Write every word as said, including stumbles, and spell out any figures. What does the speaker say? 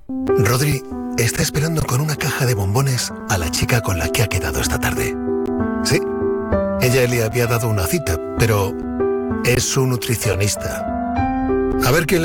Rodri está esperando con una caja de bombones a la chica con la que ha quedado esta tarde. Sí, ella le había dado una cita, pero es su nutricionista. A ver qué le